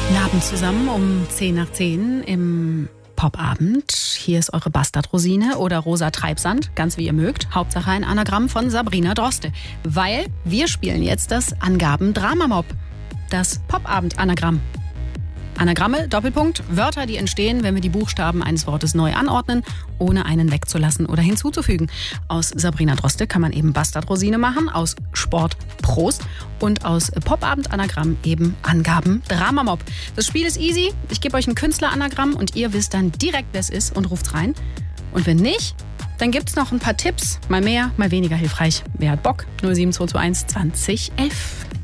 Guten Abend zusammen um 10 nach 10 im Popabend. Hier ist eure Bastardrosine oder Rosa Treibsand, ganz wie ihr mögt. Hauptsache ein Anagramm von Sabrina Droste. Weil wir spielen jetzt das Angaben-Drama-Mob. Das Popabend-Anagramm. Anagramme, Doppelpunkt, Wörter, die entstehen, wenn wir die Buchstaben eines Wortes neu anordnen, ohne einen wegzulassen oder hinzuzufügen. Aus Sabrina Droste kann man eben Bastardrosine machen, aus Sport Prost und aus Popabend-Anagramm eben Angaben-Drama-Mob. Das Spiel ist easy. Ich gebe euch ein Künstler-Anagramm und ihr wisst dann direkt, wer es ist und ruft's rein. Und wenn nicht, dann gibt's noch ein paar Tipps. Mal mehr, mal weniger hilfreich. Wer hat Bock? 07221 2011.